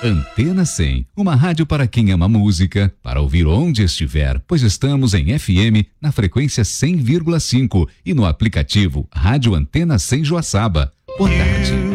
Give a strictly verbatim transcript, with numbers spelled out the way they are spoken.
Antena cem, uma rádio para quem ama música, para ouvir onde estiver, pois estamos em F M na frequência cem vírgula cinco e no aplicativo Rádio Antena cem Joaçaba. Boa tarde.